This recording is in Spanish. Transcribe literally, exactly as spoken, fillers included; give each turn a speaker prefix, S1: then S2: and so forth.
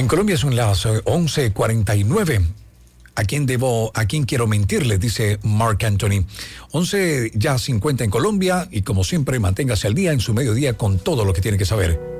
S1: Colombia son las once cuarenta y nueve. ¿A quién debo, a quién quiero mentirle? Dice Mark Anthony. once ya cincuenta en Colombia y como siempre manténgase al día en su mediodía con todo lo que tiene que saber.